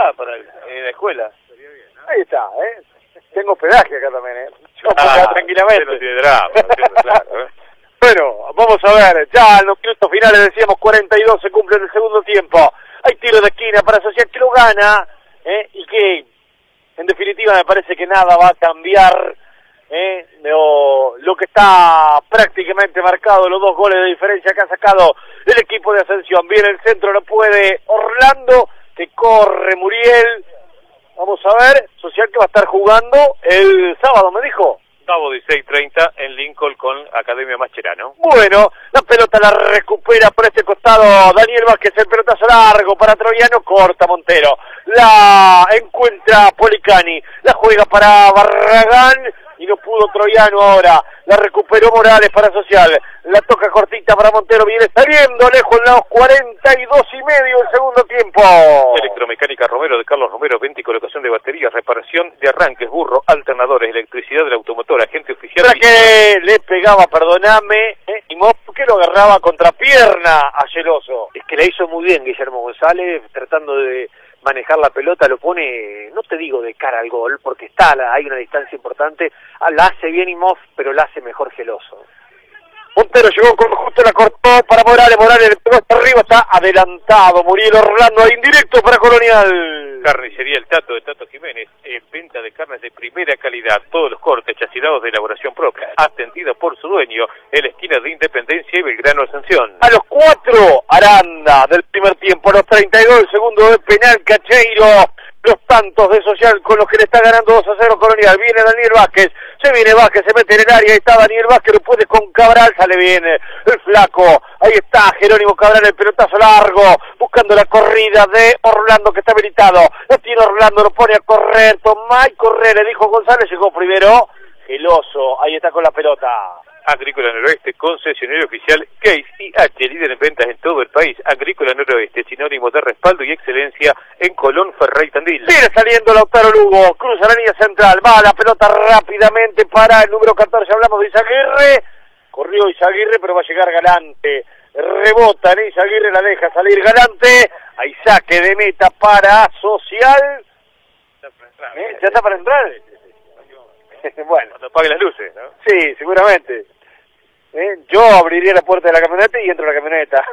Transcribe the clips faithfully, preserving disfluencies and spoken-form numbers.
acá, para en la escuela. Ahí está, ¿eh? Tengo hospedaje acá también, ¿eh? Yo puedo Ah, quedar tranquilamente. no tiene drama, no tiene, claro, ¿eh? Bueno, vamos a ver, ya en los minutos finales decíamos cuarenta y dos, se cumple el segundo tiempo. Hay tiro de esquina para Social que lo gana, ¿eh? Y que, en definitiva, me parece que nada va a cambiar, ¿eh? Lo, lo que está prácticamente marcado, los dos goles de diferencia que ha sacado el equipo de Ascensión. Viene el centro, lo puede Orlando, que corre Muriel. Vamos a ver, Social que va a estar jugando el sábado, me dijo. Sábado dieciséis treinta en Lincoln con Academia Mascherano. Bueno, la pelota la recupera por este costado Daniel Vázquez, el pelotazo largo para Troyano, corta Montero, la encuentra Policani, la juega para Barragán y no pudo Troyano ahora, la recuperó Morales para Social, la toca cortita para Montero, viene saliendo lejos en los cuarenta y dos y medio del segundo tiempo. Electromecánica Romero de Carlos Romero, venta y colocación de baterías, reparación de arranques, burro, alternadores, electricidad del automotor, agente oficial. Para que le pegaba, perdoname, ¿eh? Y Mos, ¿por qué lo agarraba contra pierna a Geloso? Es que la hizo muy bien Guillermo González, tratando de manejar la pelota, lo pone, no te digo de cara al gol, porque está, hay una distancia importante, la hace bien Imhoff, pero la hace mejor Geloso. Montero llegó con justo, la cortó para Morales, Morales le pegó hasta arriba, está adelantado, Muriel Orlando, ahí indirecto para Colonial. Carnicería El Tato de Tato Jiménez, en venta de carnes de primera calidad, todos los cortes chasidados de elaboración propia, atendida por su dueño, en la esquina de Independencia y Belgrano Ascensión. A los cuatro, Aranda del primer tiempo, a los treinta y dos, el segundo de penal, Cacheiro, los tantos de Social con los que le está ganando dos a cero Colonial. Viene Daniel Vázquez, se viene Vázquez, se mete en el área, ahí está Daniel Vázquez, lo puede con Cabral, sale bien el flaco, ahí está Jerónimo Cabral, el pelotazo largo, buscando la corrida de Orlando que está habilitado, lo tiene Orlando, lo pone a correr, toma y correr, le dijo González, llegó primero, Geloso, ahí está con la pelota. Agrícola Noroeste, concesionario oficial Case I H, líder en ventas en todo el país. Agrícola Noroeste, sinónimo de respaldo y excelencia en Colón, Ferrey, Tandil. Viene saliendo Lautaro Lugo, cruza la línea central, va la pelota rápidamente para el número catorce, hablamos de Izaguirre, corrió Izaguirre, pero va a llegar Galante, rebota en Izaguirre, la deja salir Galante, hay saque de meta para Social. ¿Eh? ¿Ya está para entrar? Bueno, cuando apaguen las luces, ¿no? Sí, seguramente. ¿Eh? Yo abriría la puerta de la camioneta y entro a la camioneta.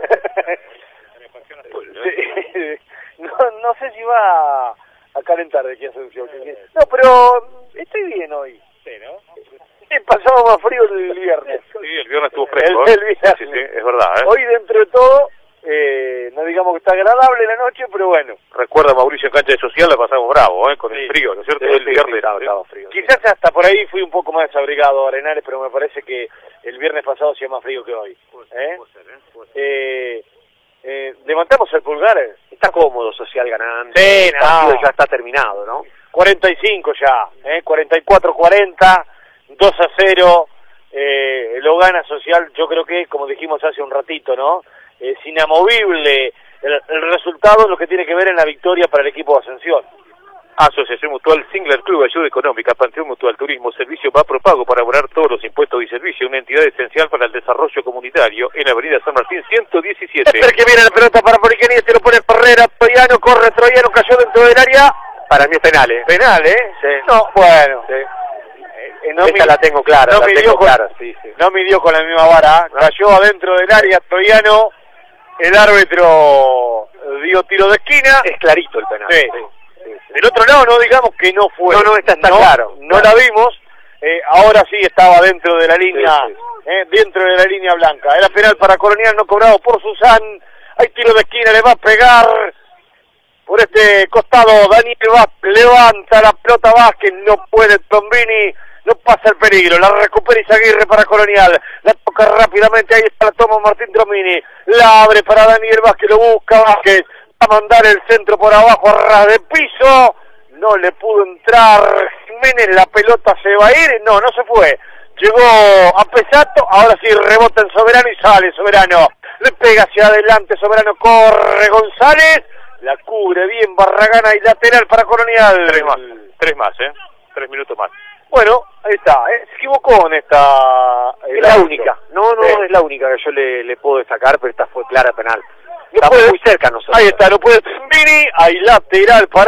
Sí. No, no sé si va a calentar de aquí a Asunción. No, pero estoy bien hoy. Sí, ¿no? He pasado más frío el viernes. Sí, el viernes estuvo fresco. El, el viernes. Sí, sí, es verdad, ¿eh? Hoy, dentro de todo, eh, no digamos que está agradable la noche, pero bueno. Recuerda, Mauricio, en cancha de Social la pasamos bravo, ¿eh? Con Sí. el frío, ¿no es cierto? Sí, el sí, viernes sí, estaba, ¿sí? estaba frío. Quizás sí. Hasta por ahí fui un poco más desabrigado, Arenales, pero me parece que el viernes pasado hacía más frío que hoy. ¿Eh? Puede ser, ¿eh? Puede ser. Eh, eh, levantamos el pulgar. Está cómodo Social ganando, Sí, el partido no. ya está terminado, ¿no? cuarenta y cinco ya, ¿eh? cuarenta y cuatro cuarenta, dos a cero, eh, lo gana Social, yo creo que, como dijimos hace un ratito, ¿no? Es inamovible el, el resultado, lo que tiene que ver en la victoria para el equipo de Ascensión. Asociación Mutual Singler Club, ayuda económica, Panteón Mutual Turismo, servicio va propago para abonar todos los impuestos y servicios, una entidad esencial para el desarrollo comunitario en Avenida San Martín ciento diecisiete. Espera que viene la pelota para Policani, se lo pone Herrera, Troyano, corre Troyano, cayó dentro del área. Para mí es penal, ¿eh? Penal, ¿eh? Sí. No, bueno. Sí. Eh, no Esta mi- la tengo clara, no la midió tengo con- clara, sí, sí. No midió con la misma vara, cayó adentro del área Troyano, el árbitro dio tiro de esquina. Es clarito el penal. Sí. Sí, sí. Del otro lado no digamos que no fue. No, no, esta está no, claro. No Claro. la vimos, eh, ahora sí estaba dentro de la línea, Sí, sí. Eh, dentro de la línea blanca. Era penal para Colonial, no cobrado por Susan. Hay tiro de esquina, le va a pegar por este costado Daniel Vázquez, levanta la pelota Vázquez, no puede Tombini, no pasa el peligro, la recupera Izaguirre para Colonial, la toca rápidamente, ahí está la toma Martín Trombini, la abre para Daniel Vázquez, lo busca Vázquez, va a mandar el centro por abajo a ras de piso, no le pudo entrar Jiménez, la pelota se va a ir, no, no se fue, llegó a Pesato, ahora sí rebota en Soberano y sale Soberano, le pega hacia adelante, Soberano corre González, la cubre bien Barragana y lateral para Colonial. Tres más, tres más, ¿eh? Tres minutos más. Bueno, ahí está, ¿eh? Se equivocó en esta... Es la única, no, no, Sí. es la única que yo le, le puedo destacar, pero esta fue clara penal. No Estamos puede- muy cerca nosotros. Ahí está, no puede Tombini, hay lateral para